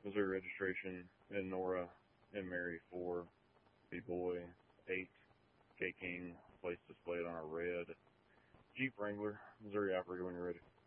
Missouri registration, and Nora and Mary 4, B-Boy 8, K King, place displayed on a red Jeep Wrangler, Missouri operator when you're ready.